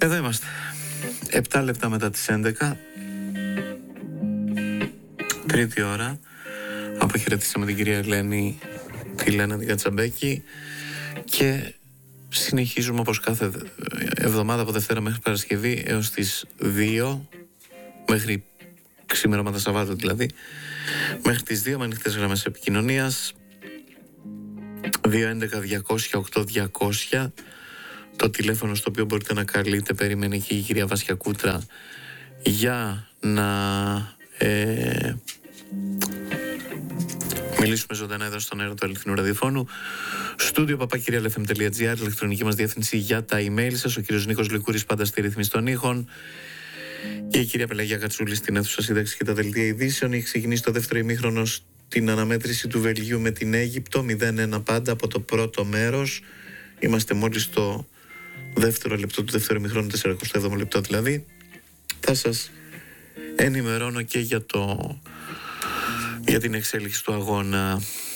Εδώ είμαστε. 7 λεπτά μετά τις 11. Τρίτη ώρα. Αποχαιρετήσαμε την κυρία Ελένη, τη Λένα την Κατσαμπέκη, και συνεχίζουμε όπως κάθε εβδομάδα από Δευτέρα μέχρι Παρασκευή έως τις 2, μέχρι ξημερώματα Σαββάτου δηλαδή, μέχρι τις 2 με ανοιχτές γραμμές επικοινωνίας 211-200-8200, το τηλέφωνο στο οποίο μπορείτε να καλείτε. Περιμένει και η κυρία Βάσια Κούτρα για να μιλήσουμε ζωντανά εδώ στον αέρα του αληθινού ραδιοφώνου. Στούντιο @kirialfm.gr, ηλεκτρονική μας διεύθυνση για τα email σας. Ο κύριος Νίκος Λικούρης πάντα στη ρύθμιση των ήχων. Και η κυρία Πελαγία Κατσούλη στην αίθουσα σύνταξη και τα δελτία ειδήσεων. Έχει ξεκινήσει το δεύτερο ημίχρονο στην αναμέτρηση του Βελγίου με την Αίγυπτο. 0-1 πάντα από το πρώτο μέρος. Είμαστε μόλις στο δεύτερο λεπτό του δεύτερου ημίχρονου, 47ο λεπτό δηλαδή. Θα σας ενημερώνω και για την εξέλιξη του αγώνα.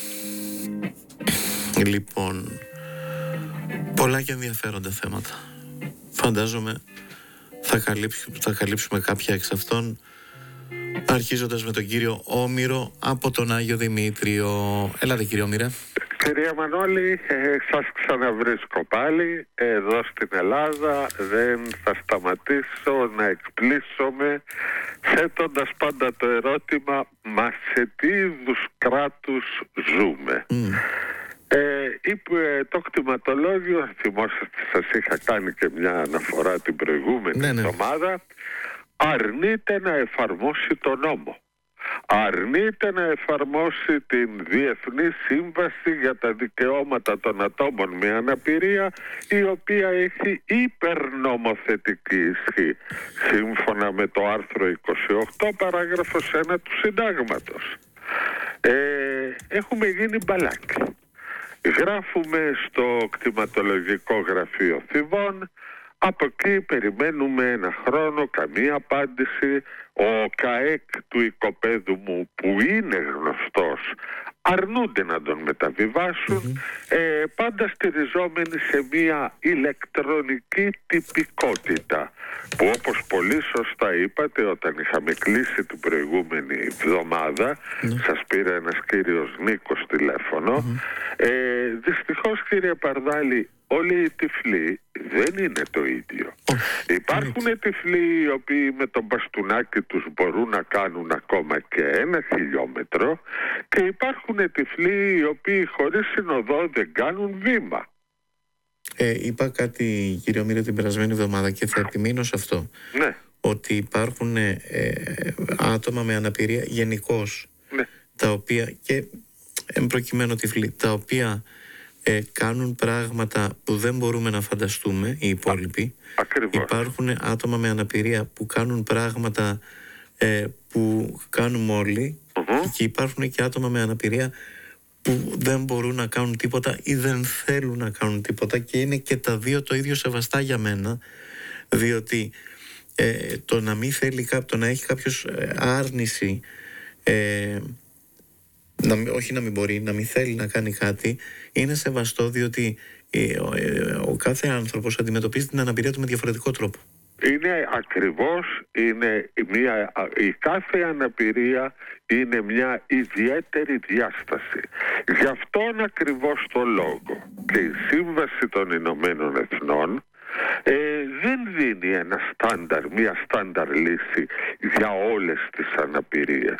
Λοιπόν, πολλά και ενδιαφέροντα θέματα. Φαντάζομαι θα καλύψουμε κάποια εξ αυτών, αρχίζοντας με τον κύριο Όμηρο από τον Άγιο Δημήτριο. Έλατε κύριε Όμηρε. Κυρία Μανώλη, σας ξαναβρίσκω πάλι εδώ στην Ελλάδα. Δεν θα σταματήσω να εκπλήσωμαι θέτοντας πάντα το ερώτημα, μα σε τι είδους κράτους ζούμε. Είπε το κτηματολόγιο, θυμόσαστε, σας είχα κάνει και μια αναφορά την προηγούμενη εβδομάδα, αρνείται να εφαρμόσει τον νόμο. Αρνείται να εφαρμόσει την Διεθνή Σύμβαση για τα Δικαιώματα των Ατόμων με Αναπηρία, η οποία έχει υπερνομοθετική ισχύ, σύμφωνα με το άρθρο 28 παράγραφος 1 του Συντάγματος. Έχουμε γίνει μπαλάκι. Γράφουμε στο κτηματολογικό γραφείο Θηβών, από εκεί περιμένουμε ένα χρόνο, καμία απάντηση. Ο ΚΑΕΚ του οικοπαίδου μου, που είναι γνωστός, αρνούνται να τον μεταβιβάσουν, πάντα στηριζόμενοι σε μια ηλεκτρονική τυπικότητα, που όπως πολύ σωστά είπατε, όταν είχαμε κλείσει την προηγούμενη εβδομάδα, σας πήρε ένας κύριος Νίκος τηλέφωνο. Δυστυχώς, κύριε Παρδάλη, όλοι οι τυφλοί δεν είναι το ίδιο. Υπάρχουν τυφλοί οι οποίοι με το μπαστούνάκι τους μπορούν να κάνουν ακόμα και 1 χιλιόμετρο, και υπάρχουν τυφλοί οι οποίοι χωρίς συνοδό δεν κάνουν βήμα. Είπα κάτι, κύριε Όμηρε, την περασμένη εβδομάδα και θα επιμείνω σε αυτό. Ναι. Ότι υπάρχουν άτομα με αναπηρία γενικώς, τα οποία, και εμπροκειμένου τυφλοί, τα οποία κάνουν πράγματα που δεν μπορούμε να φανταστούμε οι υπόλοιποι. Ακριβώς. Υπάρχουν άτομα με αναπηρία που κάνουν πράγματα που κάνουμε όλοι, και υπάρχουν και άτομα με αναπηρία που δεν μπορούν να κάνουν τίποτα ή δεν θέλουν να κάνουν τίποτα, και είναι και τα δύο το ίδιο σεβαστά για μένα, διότι το να μην θέλει το να έχει κάποιος άρνηση, όχι να μην μπορεί, να μην θέλει να κάνει κάτι, είναι σεβαστό, διότι ο κάθε άνθρωπος αντιμετωπίζει την αναπηρία του με διαφορετικό τρόπο. Είναι ακριβώς, η κάθε αναπηρία είναι μια ιδιαίτερη διάσταση. Γι' αυτόν ακριβώς το λόγο και η Σύμβαση των Ηνωμένων Εθνών δεν δίνει μια στάνταρ λύση για όλες τις αναπηρίες.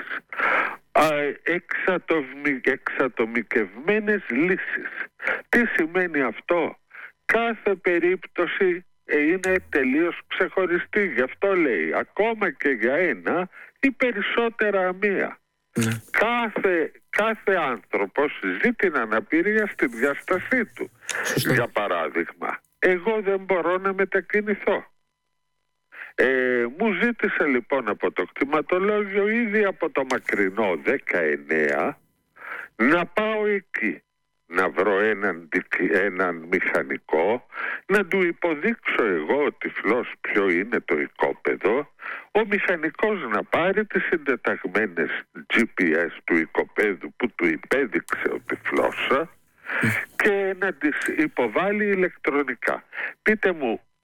Εξατομικευμένες λύσεις. Τι σημαίνει αυτό? Κάθε περίπτωση είναι τελείως ξεχωριστή. Γι' αυτό λέει, ακόμα και για ένα ή περισσότερα μία. Κάθε άνθρωπος ζει την αναπηρία στη διάστασή του. Για παράδειγμα, εγώ δεν μπορώ να μετακινηθώ. Μου ζήτησε λοιπόν από το κτηματολόγιο ήδη από το μακρινό 19 να πάω εκεί, να βρω έναν μηχανικό, να του υποδείξω εγώ ο τυφλός ποιο είναι το οικόπεδο, ο μηχανικός να πάρει τις συντεταγμένες GPS του οικοπέδου που του υπέδειξε ο τυφλός και να τις υποβάλει ηλεκτρονικά. Πείτε μου,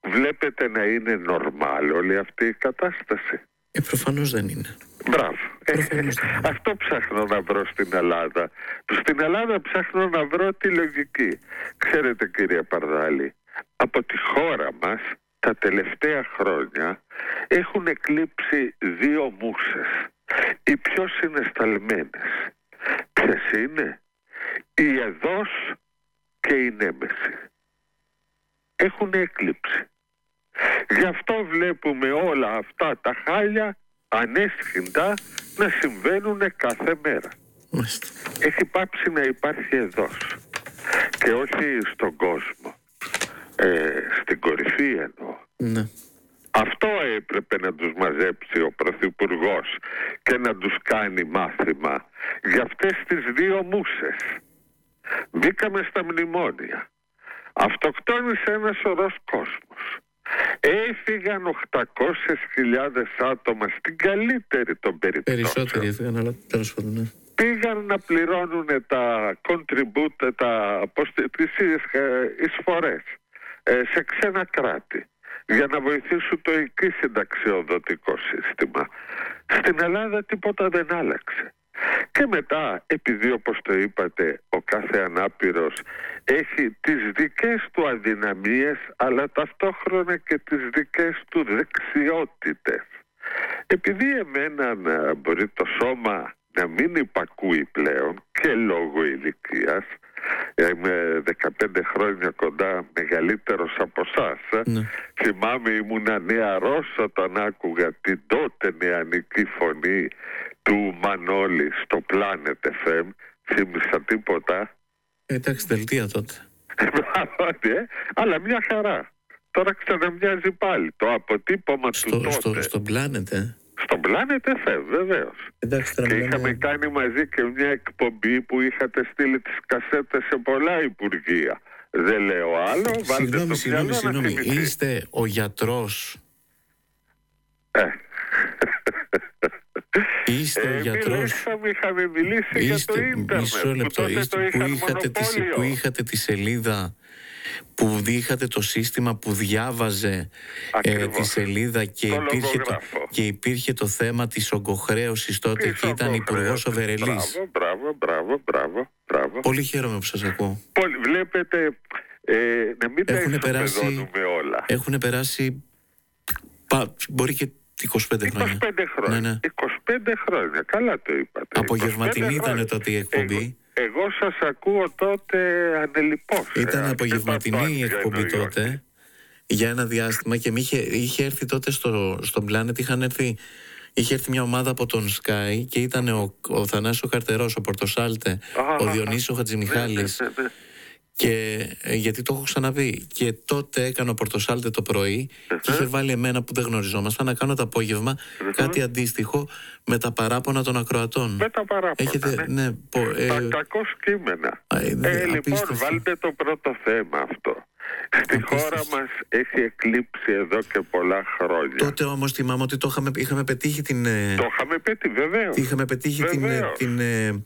βλέπετε να είναι νορμάλ όλη αυτή η κατάσταση? Προφανώς δεν είναι. Μπράβο. Αυτό ψάχνω να βρω στην Ελλάδα. Στην Ελλάδα ψάχνω να βρω τη λογική. Ξέρετε, κύριε Παρδάλη, από τη χώρα μας τα τελευταία χρόνια έχουν εκλείψει 2 μουσες. Οι πιο συναισθαλμένες. Ποιες είναι? Η Εδώς και η Νέμεση. Έχουν εκλείψει. Γι' αυτό βλέπουμε όλα αυτά τα χάλια ανέσχυντα να συμβαίνουν κάθε μέρα. Έχει πάψει να υπάρχει Εδώς. Και όχι στον κόσμο. Στην κορυφή εννοώ. Ναι. Αυτό έπρεπε να τους μαζέψει ο Πρωθυπουργός και να τους κάνει μάθημα για αυτές τις 2 μουσες. Μπήκαμε στα μνημόνια. Αυτοκτόνησε ένα σωρός κόσμος. Έφυγαν 800.000 άτομα στην καλύτερη των περιπτώσεων. Περισσότεροι έφυγαν, αλλά τέλος πάντων, ναι. Πήγαν να πληρώνουν τα contribute, τις εισφορές σε ξένα κράτη για να βοηθήσουν το εκεί συνταξιοδοτικό σύστημα. Στην Ελλάδα τίποτα δεν άλλαξε. Και μετά, επειδή όπως το είπατε, ο κάθε ανάπηρος έχει τις δικές του αδυναμίες, αλλά ταυτόχρονα και τις δικές του δεξιότητες. Επειδή εμένα μπορεί το σώμα να μην υπακούει πλέον και λόγω ηλικίας, είμαι 15 χρόνια κοντά μεγαλύτερος από εσάς. Ναι. Θυμάμαι ήμουνα νεαρός όταν άκουγα την τότε νεανική φωνή του Μανώλη στο Planet FM. Θύμισα τίποτα? Εντάξει, δελτία τότε. Αλλά μια χαρά. Τώρα ξαναμοιάζει πάλι το αποτύπωμα του τότε. Στον Planet, Στον Planet FM, βεβαίως. Και είχαμε κάνει μαζί και μια εκπομπή που είχατε στείλει τις κασέτες σε πολλά υπουργεία. Δεν λέω άλλο. Συγγνώμη. Είστε ο γιατρός. Είστε ο γιατρός. Είχαμε μιλήσει για το ίντερνετ. Μισό λεπτό. Που είχατε τη σελίδα, που είχατε το σύστημα που διάβαζε τη σελίδα και υπήρχε το θέμα της ογκοχρέωσης τότε και ήταν υπουργός ο Βερελής. Μπράβο. Πολύ χαίρομαι που σας ακούω. Βλέπετε, να μην τα ισοπεδώνουμε όλα. Έχουν περάσει μπορεί και 25 χρόνια. 25 χρόνια. Ναι. 25 χρόνια. Καλά το είπατε. Απογευματινή ήταν τότε η εκπομπή. Εγώ σας ακούω τότε ανελιπώς. Ήταν απογευματινή η εκπομπή τότε για ένα διάστημα και είχε έρθει τότε στον Planet, είχε έρθει μια ομάδα από τον Sky και ήταν ο Θανάσης ο Καρτερός, ο Πορτοσάλτε, ο Διονύσης ο Χατζημιχάλης. Και γιατί το έχω ξαναπεί, και τότε έκανε ο Πορτοσάλτε το πρωί και είχε βάλει εμένα που δεν γνωριζόμασταν να κάνω το απόγευμα κάτι αντίστοιχο με τα παράπονα των ακροατών. Με τα παράπονα, κακώς κείμενα. Λοιπόν, βάλτε το πρώτο θέμα αυτό. Στη χώρα μας έχει εκλείψει εδώ και πολλά χρόνια. Τότε όμως θυμάμαι ότι είχαμε πετύχει την... Το είχαμε πετύχει, βεβαίως. Είχαμε πετύχει την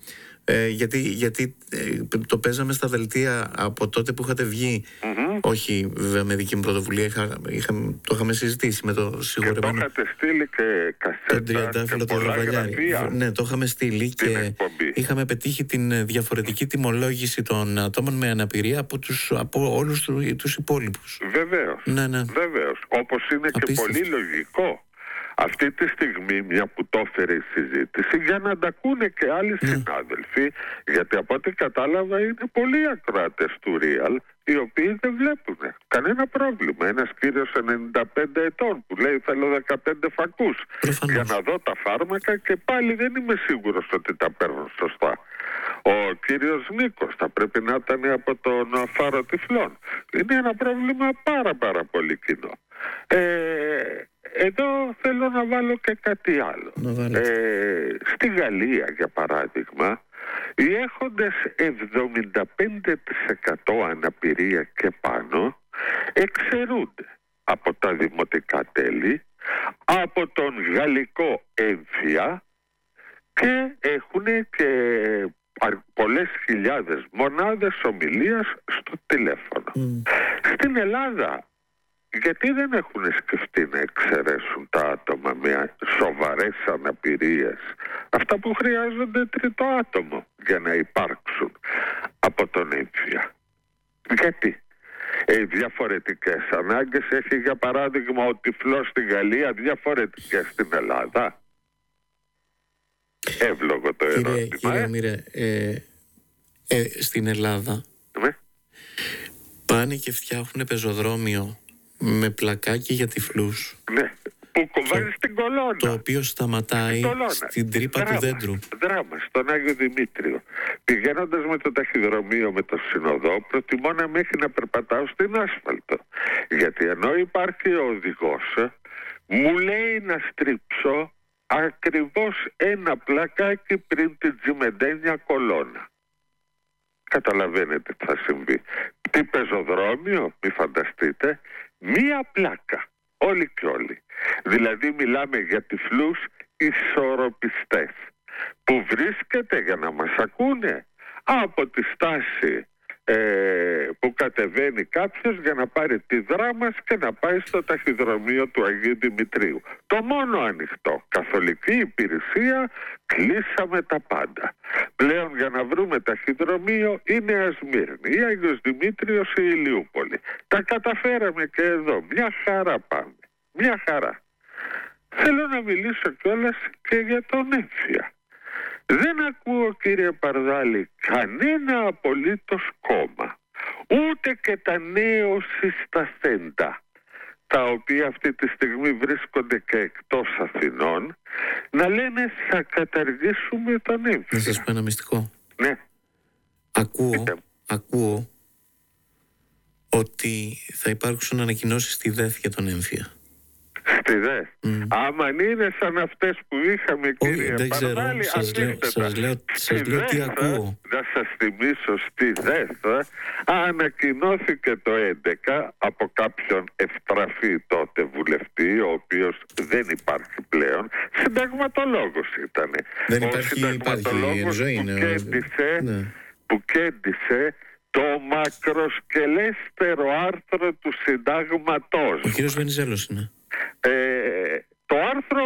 γιατί το παίζαμε στα δελτία από τότε που είχατε βγει. Όχι βέβαια με δική μου πρωτοβουλία, το είχαμε συζητήσει με το συγχωρεμένο. Και το είχατε στείλει και κασέτα. Τον Τριαντάφυλλο τον Ραβαλιάρη. Ναι, το είχαμε στείλει και είχαμε πετύχει την διαφορετική τιμολόγηση των ατόμων με αναπηρία από όλους τους υπόλοιπους. Βεβαίως. Ναι. Βεβαίως. Όπως είναι και πολύ λογικό αυτή τη στιγμή, μια που το έφερε η συζήτηση, για να τα ακούνε και άλλοι συνάδελφοι, γιατί από ό,τι κατάλαβα είναι πολλοί ακροατές του Real, οι οποίοι δεν βλέπουν κανένα πρόβλημα. Ένας κύριος 95 ετών που λέει θέλω 15 φακούς για να δω τα φάρμακα και πάλι δεν είμαι σίγουρος ότι τα παίρνω σωστά. Ο κύριος Νίκος θα πρέπει να ήταν από τον Φάρο Τυφλών. Είναι ένα πρόβλημα πάρα πολύ κοινό. Εδώ θέλω να βάλω και κάτι άλλο. Στη Γαλλία, για παράδειγμα, οι έχοντες 75% αναπηρία και πάνω εξαιρούνται από τα δημοτικά τέλη, από τον γαλλικό έμφυα και έχουν και πολλές χιλιάδες μονάδες ομιλίας στο τηλέφωνο. Στην Ελλάδα γιατί δεν έχουν σκεφτεί να εξαιρέσουν τα άτομα με σοβαρές αναπηρίες, αυτά που χρειάζονται τρίτο άτομο για να υπάρξουν από τον έμφυα? Γιατί? Διαφορετικές ανάγκες έχει, για παράδειγμα, ο τυφλός στη Γαλλία, διαφορετικές στην Ελλάδα? Εύλογο το ερώτημα. Κύριε Μύρε, στην Ελλάδα πάνε και φτιάχνουν πεζοδρόμιο με πλακάκι για τυφλούς. Ναι, που βάζει στην κολόνα. Το οποίο σταματάει στην τρύπα του δέντρου. Δράμα, στον Άγιο Δημήτριο. Πηγαίνοντας με το ταχυδρομείο με το συνοδό, προτιμώ να μέχρι να περπατάω στην άσφαλτο. Γιατί ενώ υπάρχει ο οδηγός, μου λέει να στρίψω ακριβώς ένα πλακάκι πριν την τζιμεντένια κολόνα. Καταλαβαίνετε τι θα συμβεί? Τι πεζοδρόμιο, μη φανταστείτε, μία πλάκα, όλοι και όλοι. Δηλαδή μιλάμε για τυφλούς ισορροπιστές που βρίσκεται, για να μας ακούνε, από τη στάση που κατεβαίνει κάποιος για να πάρει τη Δράμας και να πάει στο ταχυδρομείο του Αγίου Δημητρίου. Το μόνο ανοιχτό, καθολική υπηρεσία, κλείσαμε τα πάντα. Πλέον για να βρούμε ταχυδρομείο η Νέα Σμύρνη, ή Άγιος Δημήτριος ή Ηλιούπολη. Τα καταφέραμε και εδώ, μια χαρά πάμε, μια χαρά. Θέλω να μιλήσω κιόλας και για τον έμφυα. Δεν ακούω, κύριε Παρδάλη, κανένα απολύτως κόμμα, ούτε και τα νέο συσταθέντα, τα οποία αυτή τη στιγμή βρίσκονται και εκτός Αθηνών, να λένε θα καταργήσουμε τον έμφυα. Να σας πω ένα μυστικό. Ναι. Ακούω ότι θα υπάρξουν ανακοινώσεις στη ΔΕΘ για τον έμφυα. Στη ΔΕΘ. Άμα είναι σαν αυτές που είχαμε, κύριε Παρδάλη, σας λέω τι ακούω. Να σας θυμίσω, στη ΔΕΘ ανακοινώθηκε το 2011 από κάποιον ευτραφή τότε βουλευτή, ο οποίος δεν υπάρχει πλέον, συνταγματολόγος ήταν. Δεν υπάρχει, ζωή που κέντησε το μακροσκελέστερο άρθρο του συντάγματός. Ο κύριος Βενιζέλος είναι. Το άρθρο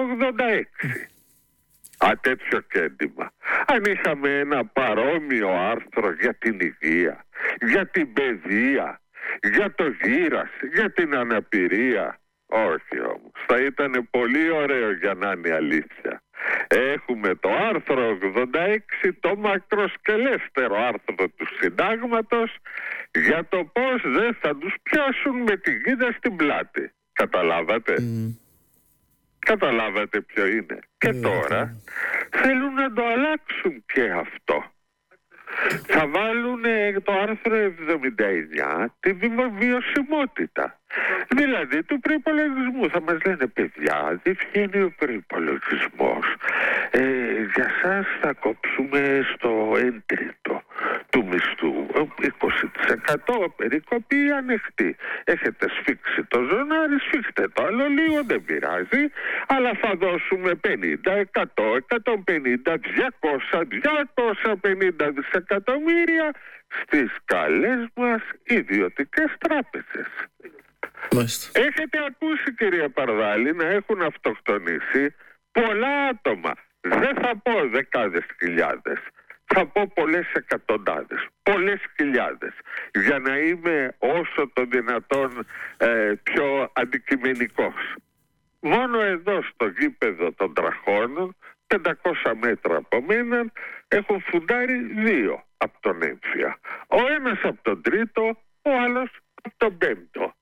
86. Τέτοιο κέντημα. Αν είχαμε ένα παρόμοιο άρθρο για την υγεία, για την παιδεία, για το γύρας, για την αναπηρία, όχι όμως. Θα ήταν πολύ ωραίο για να είναι αλήθεια. Έχουμε το άρθρο 86, το μακροσκελέστερο άρθρο του συντάγματος, για το πώς δεν θα τους πιάσουν με τη γίδα στην πλάτη. Καταλάβατε? Καταλάβατε ποιο είναι? Και τώρα θέλουν να το αλλάξουν και αυτό. Θα βάλουν το άρθρο 79, τη βιωσιμότητα. Δηλαδή του προϋπολογισμού. Θα μας λένε, παιδιά, δεν βγαίνει ο προϋπολογισμός. Για σας θα κόψουμε στο 1/3 του μισθού. 20% περικοπή ανοιχτή. Έχετε σφίξει το ζωνάρι, σφίξτε το άλλο λίγο, δεν πειράζει. Αλλά θα δώσουμε 50, 100, 150, 200, 250 δισεκατομμύρια στις καλές μας ιδιωτικές τράπεζες. Έχετε ακούσει, κυρία Παρδάλη, να έχουν αυτοκτονήσει πολλά άτομα. Δεν θα πω δεκάδες χιλιάδες, θα πω πολλές εκατοντάδες, πολλές χιλιάδες, για να είμαι όσο το δυνατόν πιο αντικειμενικός. Μόνο εδώ στο γήπεδο των Τραχώνων, 500 μέτρα από μένα, έχουν φουντάρει 2 από τον έμφυα. Ο ένας από τον τρίτο, ο άλλος από τον πέμπτο.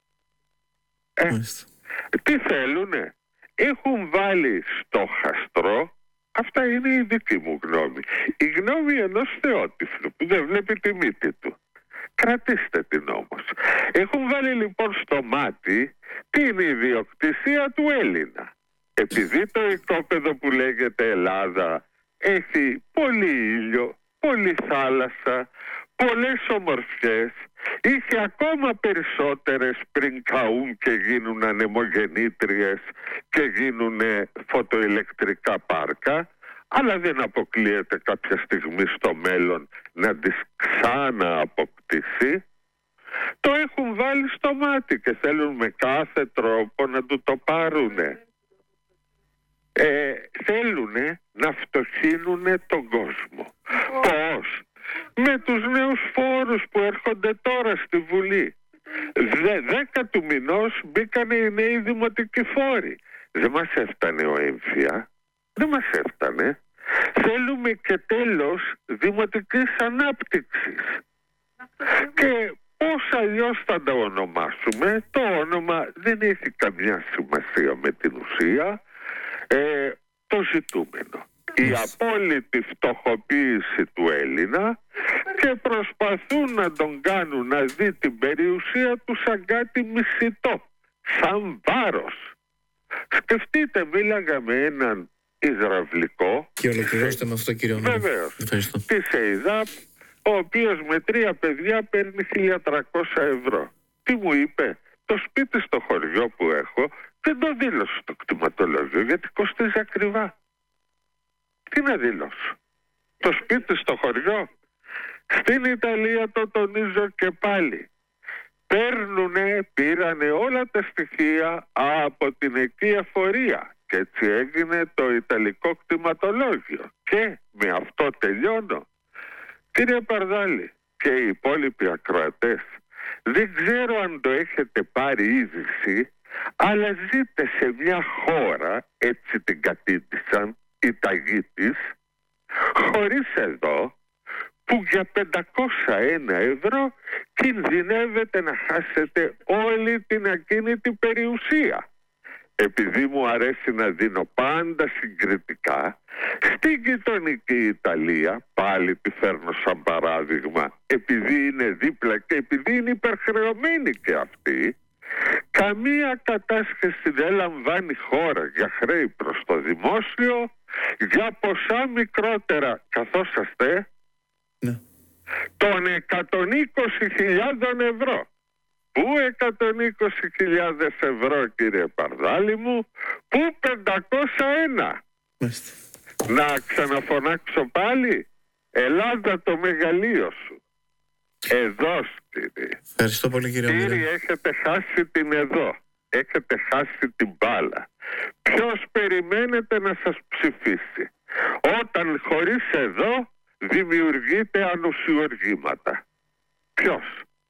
Τι θέλουνε? Έχουν βάλει στο χαστρό, αυτά είναι η δική μου γνώμη, η γνώμη ενός θεότυφλου που δεν βλέπει τη μύτη του. Κρατήστε την όμως. Έχουν βάλει λοιπόν στο μάτι την ιδιοκτησία του Έλληνα. Επειδή το οικόπεδο που λέγεται Ελλάδα έχει πολύ ήλιο, πολύ θάλασσα, πολλές ομορφιές, είχε ακόμα περισσότερες πριν καούν και γίνουν ανεμογεννήτριες και γίνουν φωτοηλεκτρικά πάρκα, αλλά δεν αποκλείεται κάποια στιγμή στο μέλλον να τις ξανααποκτήσει. το έχουν βάλει στο μάτι και θέλουν με κάθε τρόπο να του το πάρουνε. Θέλουνε να φτωχύνουνε τον κόσμο. Πώς? Με τους νέους φόρους που έρχονται τώρα στη Βουλή. 10 του μηνός μπήκανε οι νέοι δημοτικοί φόροι. Δεν μας έφτανε ο έμφυα. Δεν μας έφτανε. Θέλουμε και τέλος δημοτικής ανάπτυξης. Και πώς αλλιώς θα τα ονομάσουμε, το όνομα δεν έχει καμιά σημασία με την ουσία, το ζητούμενο. Η απόλυτη φτωχοποίηση του Έλληνα και προσπαθούν να τον κάνουν να δει την περιουσία του σαν κάτι μισητό, σαν βάρος. Σκεφτείτε, μίλαγα με έναν υδραυλικό. Και ολοκληρώστε με αυτό, κύριο Μύρο. Βεβαίως. Της ΕΙΔΑΠ, ο οποίος με 3 παιδιά παίρνει 1.300 ευρώ. Τι μου είπε? Το σπίτι στο χωριό που έχω δεν το δήλωσε στο κτηματολόγιο γιατί κοστίζει ακριβά. Τι να δηλώσω? Το σπίτι στο χωριό. Στην Ιταλία, το τονίζω και πάλι, πήρανε όλα τα στοιχεία από την εκεί εφορία και έτσι έγινε το Ιταλικό κτηματολόγιο. Και με αυτό τελειώνω. Κύριε Παρδάλη και οι υπόλοιποι ακροατές, δεν ξέρω αν το έχετε πάρει είδηση, αλλά ζείτε σε μια χώρα, έτσι την κατήτησαν οι ταγοί της, χωρίς εδώ, που για 501 ευρώ κινδυνεύετε να χάσετε όλη την ακίνητη περιουσία. Επειδή μου αρέσει να δίνω πάντα συγκριτικά, στην γειτονική Ιταλία, πάλι τη φέρνω σαν παράδειγμα, επειδή είναι δίπλα και επειδή είναι υπερχρεωμένη και αυτή, καμία κατάσχεση δεν λαμβάνει χώρα για χρέη προς το δημόσιο, για ποσά μικρότερα, καθόσαστε, των 120.000 ευρώ. Πού 120.000 ευρώ, κύριε Παρδάλη μου? Πού 501? Να ξαναφωνάξω πάλι? Ελλάδα, το μεγαλείο σου. Εδώ, κύριε. Ευχαριστώ πολύ, κύριε Μύρο. Κύριε, έχετε χάσει την εδώ. Έχετε χάσει την μπάλα. Ποιος περιμένετε να σας ψηφίσει? Όταν χωρίς εδώ δημιουργείται ανοσιοργήματα. Ποιος?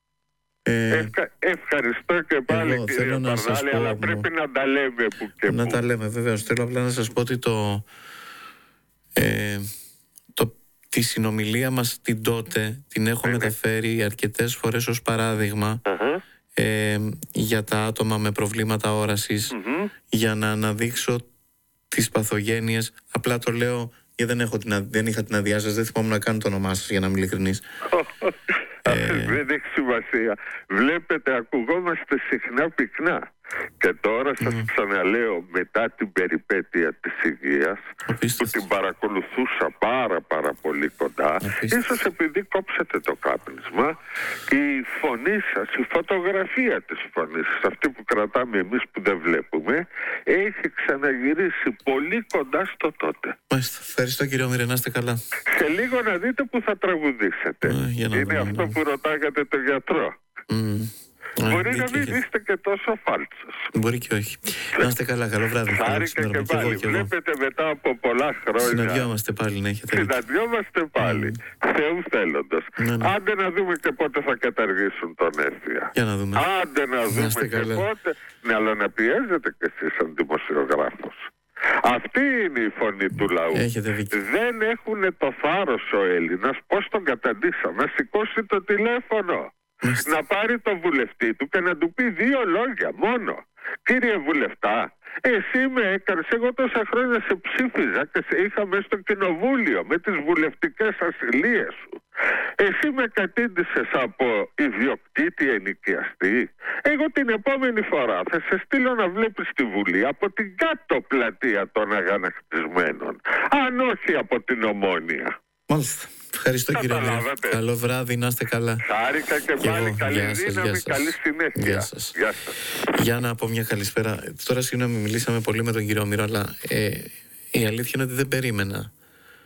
Ευχαριστώ και πάλι, κύριε Παρδάλη, αλλά πρέπει να τα λέμε που και να που. τα λέμε, βεβαίως. Θέλω απλά να σας πω ότι τη συνομιλία μας την τότε την έχω μεταφέρει αρκετές φορές ως παράδειγμα για τα άτομα με προβλήματα όρασης, για να αναδείξω τις παθογένειες. Απλά το λέω γιατί δεν είχα την αδειά σας, δεν θυμόμουν να κάνω το όνομά σας, για να είμαι ειλικρινής. Δεν έχει σημασία. Βλέπετε, ακουγόμαστε συχνά πυκνά. Και τώρα σας ξαναλέω, μετά την περιπέτεια της υγείας, που την παρακολουθούσα πάρα πολύ κοντά, ίσως επειδή κόψατε το κάπνισμα, η φωνή σας, η φωτογραφία της φωνής σας, αυτή που κρατάμε εμείς που δεν βλέπουμε, έχει ξαναγυρίσει πολύ κοντά στο τότε. Ευχαριστώ, κύριε Μύρο, να είστε καλά. Σε λίγο να δείτε που θα τραγουδήσετε. Είναι αυτό που ρωτάγατε τον γιατρό. Μπορεί να μην είστε και τόσο φάλτσος. Μπορεί και όχι. Να είστε καλά, καλό βράδυ. Χάρηκα και πάλι. Βλέπετε, μετά από πολλά χρόνια συναντιόμαστε πάλι, να έχετε. Συναντιόμαστε πάλι. Θεού θέλοντος. Άντε να δούμε και πότε θα καταργήσουν τον έμφυα. Για να δούμε. Άντε να δούμε και πότε. Ναι, αλλά να πιέζετε κι εσείς σαν δημοσιογράφος. Αυτή είναι η φωνή του λαού. Δεν έχουν το θάρρος ο Έλληνας. Πώς τον καταντήσαμε? Να σηκώσει το τηλέφωνο, να πάρει το βουλευτή του και να του πει 2 λόγια μόνο. Κύριε βουλευτά, εσύ με έκανες, εγώ τόσα χρόνια σε ψήφιζα και σε είχα μέσα στο κοινοβούλιο με τις βουλευτικές ασυλίες σου. Εσύ με κατήντησες από ιδιοκτήτη ενοικιαστή. Εγώ την επόμενη φορά θα σε στείλω να βλέπεις τη Βουλή από την κάτω πλατεία των αγανακτισμένων, αν όχι από την Ομόνια. Μάλιστα. Ευχαριστώ, κύριε Μύρο. Καλό βράδυ, να είστε καλά. Χάρηκα και πάλι. Καλή δύναμη, καλή συνέχεια. Γεια σας. Για να πω μια καλησπέρα. Τώρα, συγγνώμη, μιλήσαμε πολύ με τον κύριο Μύρο, αλλά η αλήθεια είναι ότι δεν περίμενα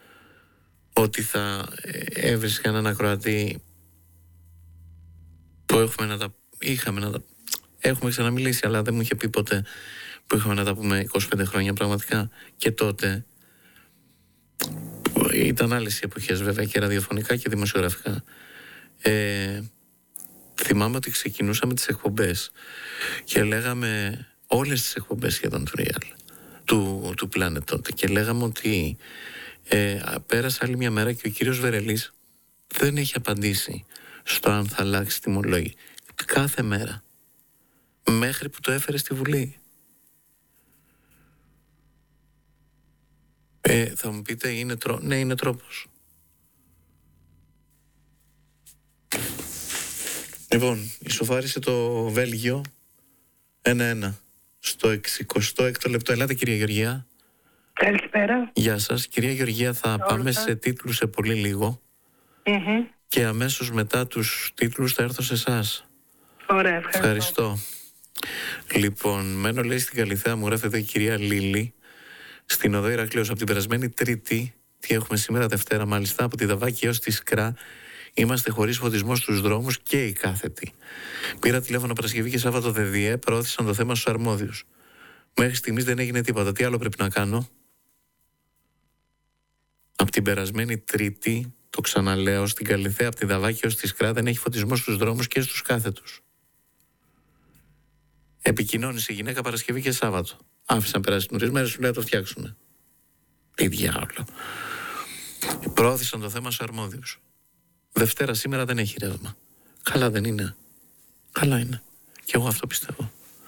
ότι θα έβρισκα έναν ακροατή που έχουμε ξαναμιλήσει, αλλά δεν μου είχε πει ποτέ που είχαμε να τα πούμε 25 χρόνια πραγματικά. Και τότε ήταν άλλες οι εποχές βέβαια, και ραδιοφωνικά και δημοσιογραφικά. Θυμάμαι ότι ξεκινούσαμε τις εκπομπές και λέγαμε όλες τις εκπομπές σχεδόν του Real, του Planet τότε, και λέγαμε ότι πέρασε άλλη μια μέρα και ο κύριος Βερελής δεν έχει απαντήσει στο αν θα αλλάξει τιμολόγη. Κάθε μέρα, μέχρι που το έφερε στη Βουλή. Θα μου πείτε, ναι, είναι τρόπος. Λοιπόν, ισοφάρισε το Βέλγιο 1-1 στο 66ο λεπτό. Ελάτε, κυρία Γεωργία. Καλησπέρα. Γεια σας. Κυρία Γεωργία, θα πάμε σε τίτλους σε πολύ λίγο. Και αμέσως μετά τους τίτλους θα έρθω σε εσάς. Ωραία, ευχαριστώ. Λοιπόν, μένω, λέει, στην Καλιθέα, μου γράφει εδώ η κυρία Λίλη, στην οδό Ηρακλέως. Από την περασμένη Τρίτη, τι έχουμε σήμερα, Δευτέρα μάλιστα, από τη Δαβάκη έως τη Σκρά, είμαστε χωρίς φωτισμό στους δρόμους και οι κάθετοι. Πήρα τηλέφωνο Παρασκευή και Σάββατο ΔΔΕ, προώθησαν το θέμα στους αρμόδιους. Μέχρι στιγμής δεν έγινε τίποτα. Τι άλλο πρέπει να κάνω? Από την περασμένη Τρίτη, το ξαναλέω, στην Καλιθέα, από τη Δαβάκη έως τη Σκρά, δεν έχει φωτισμό στους δρόμους και στους κάθετους. Επικοινώνησε η γυναίκα Παρασκευή και Σάββατο. Άφησαν περάσει τις μέρες, σου λέει να το φτιάξουμε. Τι διάολο. Προώθησαν το θέμα στους αρμόδιους. Δευτέρα σήμερα δεν έχει ρεύμα. Καλά δεν είναι? Καλά είναι. Και εγώ αυτό πιστεύω.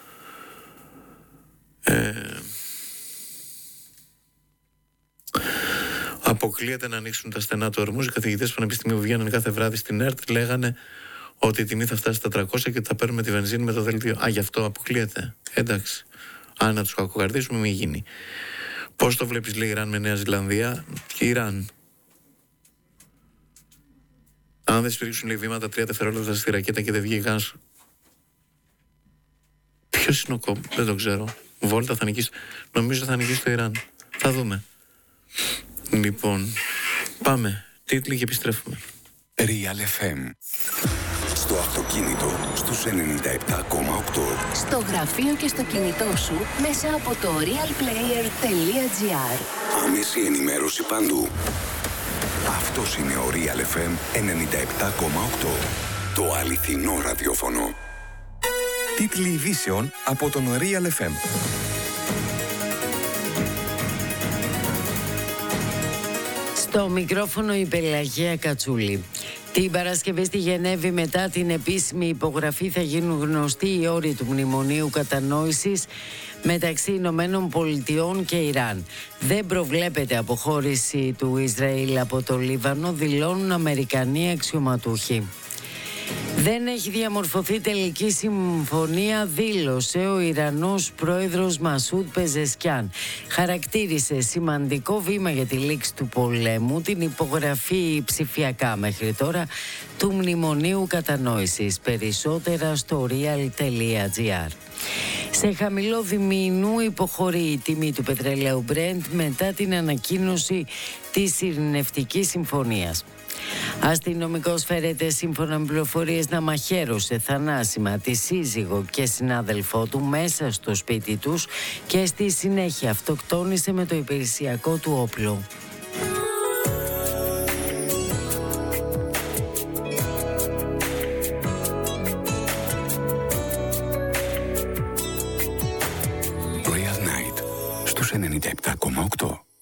Αποκλείεται να ανοίξουν τα στενά του ορμούς. Οι καθηγητές του Πανεπιστημίου βγαίνουν κάθε βράδυ στην ΕΡΤ, λέγανε ότι η τιμή θα φτάσει στα 300 και ότι θα παίρνουμε τη βενζίνη με το δελτίο. Α, γι' αυτό αποκλείεται. Εντάξει. Αν να τους κακοκαρδίσουμε, μην γίνει. Πώς το βλέπεις, λέει, Ιράν με Νέα Ζηλανδία? Και Ιράν, αν δεν σφυρίξουν, λέει, βήματα 3 δευτερόλεπτα στη ρακέτα και δεν βγει γας. Ποιος είναι ο κόμπ? Δεν το ξέρω. Βόλτα θα νικήσει. Νομίζω θα νικήσει το Ιράν. Θα δούμε. Λοιπόν, πάμε. Τίτλοι και επιστρέφουμε. Real FM. Στο αυτοκίνητο, στους 97,8. Στο γραφείο και στο κινητό σου, μέσα από το realplayer.gr. Άμεση ενημέρωση παντού. Αυτός είναι ο Real FM 97,8. Το αληθινό ραδιόφωνο. Τίτλοι ειδήσεων από τον Real FM. Στο μικρόφωνο η Πελαγία Κατσούλη. Την Παρασκευή στη Γενέβη, μετά την επίσημη υπογραφή, θα γίνουν γνωστοί οι όροι του Μνημονίου Κατανόησης μεταξύ Ηνωμένων Πολιτειών και Ιράν. Δεν προβλέπεται αποχώρηση του Ισραήλ από το Λίβανο, δηλώνουν Αμερικανοί αξιωματούχοι. Δεν έχει διαμορφωθεί τελική συμφωνία, δήλωσε ο Ιρανός πρόεδρος Μασούντ Πεζεσκιάν. Χαρακτήρισε σημαντικό βήμα για τη λήξη του πολέμου την υπογραφή ψηφιακά μέχρι τώρα του Μνημονίου Κατανόησης. Περισσότερα στο real.gr. Σε χαμηλό διμηνού υποχωρεί η τιμή του πετρελαίου Brent μετά την ανακοίνωση της ειρηνευτικής συμφωνίας. Αστυνομικός φέρεται σύμφωνα με πληροφορίες να μαχαίρωσε θανάσιμα τη σύζυγο και συνάδελφό του μέσα στο σπίτι τους και στη συνέχεια αυτοκτόνησε με το υπηρεσιακό του όπλο. Real Night στους 97,8.